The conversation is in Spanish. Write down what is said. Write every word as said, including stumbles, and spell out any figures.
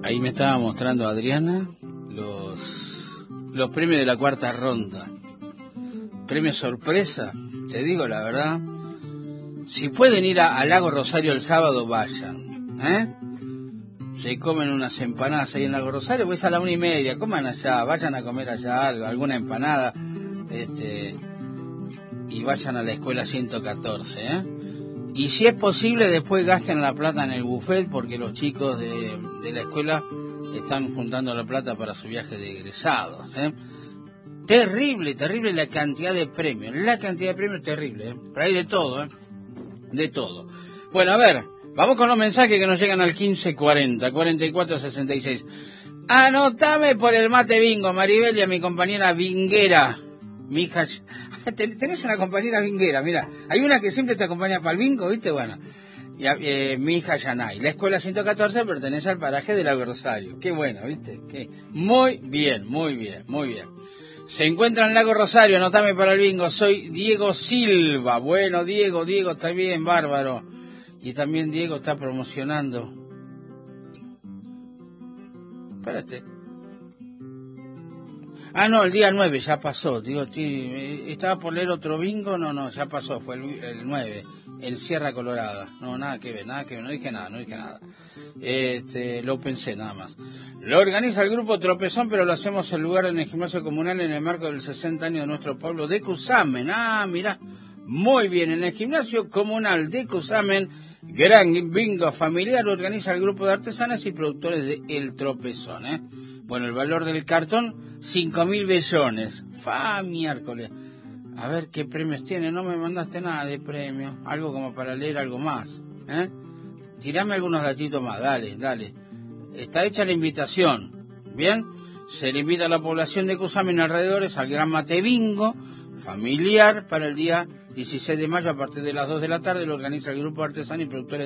Ahí me estaba mostrando Adriana los, los premios de la cuarta ronda. Premio sorpresa, te digo la verdad. Si pueden ir a, a Lago Rosario el sábado, vayan. ¿Eh? Se comen unas empanadas ahí en Lago Rosario, pues a la una y media, coman allá, vayan a comer allá algo, alguna empanada, este, y vayan a la escuela ciento catorce, ¿eh? Y si es posible, después gasten la plata en el buffet, porque los chicos de, de la escuela están juntando la plata para su viaje de egresados, ¿eh? Terrible, terrible la cantidad de premios, la cantidad de premios terrible, ¿eh? Pero hay de todo, ¿eh? De todo. Bueno, a ver, vamos con los mensajes que nos llegan al quince cuarenta, cuarenta y cuatro sesenta y seis. Anotame por el mate bingo, Maribel, y a mi compañera vinguera. Mi hija... Tenés una compañera vinguera, mira. Hay una que siempre te acompaña para el bingo, ¿viste? Bueno, y a, eh, mi hija Yanay. La escuela ciento catorce pertenece al paraje de Lago Rosario. Qué bueno, ¿viste? Qué... Muy bien, muy bien, muy bien. Se encuentra en Lago Rosario, anotame para el bingo. Soy Diego Silva. Bueno, Diego, Diego, está bien, bárbaro. Y también Diego está promocionando. Espérate. Ah, no, el día nueve ya pasó. Digo, tí, estaba por leer otro bingo. No, no, ya pasó. Fue el, el nueve, en Sierra Colorada. No, nada que ver, nada que ver. No dije nada, no dije nada. Este, lo pensé nada más. Lo organiza el grupo Tropezón, pero lo hacemos en lugar en el gimnasio comunal en el marco del sesenta años de nuestro pueblo de Cusamen. Ah, mira, muy bien, en el gimnasio comunal de Cusamen, gran bingo familiar, lo organiza el grupo de artesanas y productores de El Tropezón, ¿eh? Bueno, el valor del cartón, cinco mil bellones. Fa, miércoles. A ver qué premios tiene. No me mandaste nada de premio. Algo como para leer algo más, ¿eh? Tirame algunos gatitos más, dale, dale. Está hecha la invitación, ¿bien? Se le invita a la población de Cusamen alrededores al gran mate bingo familiar para el día dieciséis de mayo a partir de las dos de la tarde. Lo organiza el grupo artesano y productores